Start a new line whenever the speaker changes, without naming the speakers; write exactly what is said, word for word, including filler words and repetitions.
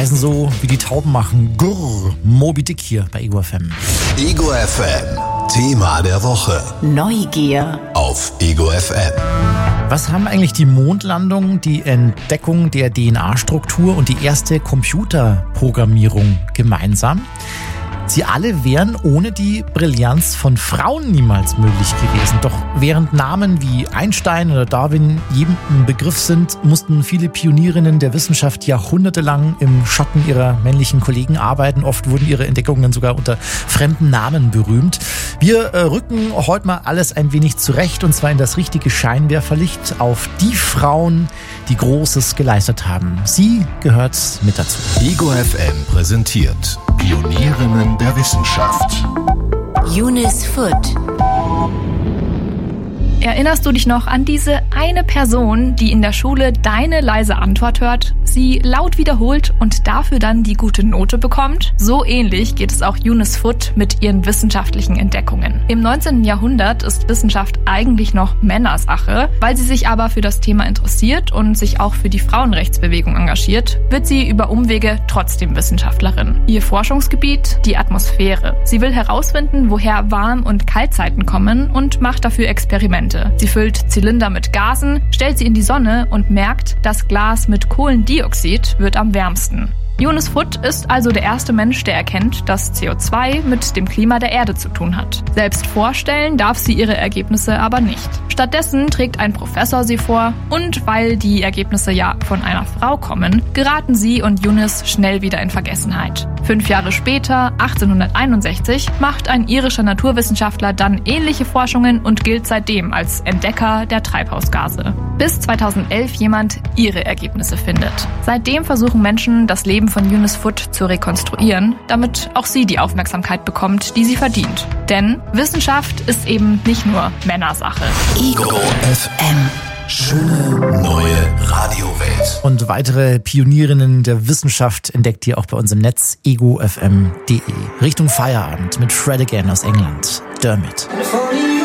Reisen so, wie die Tauben machen. Grrr, Moby Dick hier bei Ego F M.
Ego F M, Thema der Woche.
Neugier.
Auf Ego F M.
Was haben eigentlich die Mondlandung, die Entdeckung der D N A-Struktur und die erste Computerprogrammierung gemeinsam? Sie alle wären ohne die Brillanz von Frauen niemals möglich gewesen. Doch während Namen wie Einstein oder Darwin jedem ein Begriff sind, mussten viele Pionierinnen der Wissenschaft jahrhundertelang im Schatten ihrer männlichen Kollegen arbeiten. Oft wurden ihre Entdeckungen sogar unter fremden Namen berühmt. Wir äh, rücken heute mal alles ein wenig zurecht, und zwar in das richtige Scheinwerferlicht auf die Frauen, die Großes geleistet haben. Sie gehört mit dazu.
Ego F M präsentiert Pionierinnen der Wissenschaft.
Eunice Foote.
Erinnerst du dich noch an diese eine Person, die in der Schule deine leise Antwort hört, sie laut wiederholt und dafür dann die gute Note bekommt? So ähnlich geht es auch Eunice Foote mit ihren wissenschaftlichen Entdeckungen. Im neunzehnten Jahrhundert ist Wissenschaft eigentlich noch Männersache. Weil sie sich aber für das Thema interessiert und sich auch für die Frauenrechtsbewegung engagiert, wird sie über Umwege trotzdem Wissenschaftlerin. Ihr Forschungsgebiet? Die Atmosphäre. Sie will herausfinden, woher Warm- und Kaltzeiten kommen und macht dafür Experimente. Sie füllt Zylinder mit Gasen, stellt sie in die Sonne und merkt, das Glas mit Kohlendioxid wird am wärmsten. Eunice Foote ist also der erste Mensch, der erkennt, dass C O zwei mit dem Klima der Erde zu tun hat. Selbst vorstellen darf sie ihre Ergebnisse aber nicht. Stattdessen trägt ein Professor sie vor, und weil die Ergebnisse ja von einer Frau kommen, geraten sie und Eunice schnell wieder in Vergessenheit. Fünf Jahre später, achtzehnhunderteinundsechzig, macht ein irischer Naturwissenschaftler dann ähnliche Forschungen und gilt seitdem als Entdecker der Treibhausgase. Bis zweitausendelf jemand ihre Ergebnisse findet. Seitdem versuchen Menschen, das Leben von Eunice Foote zu rekonstruieren, damit auch sie die Aufmerksamkeit bekommt, die sie verdient. Denn Wissenschaft ist eben nicht nur Männersache.
Ego F M. Schöne neue Radiowelt.
Und weitere Pionierinnen der Wissenschaft entdeckt ihr auch bei uns im Netz ego f m punkt d e. Richtung Feierabend mit Fred Again aus England. Dermot.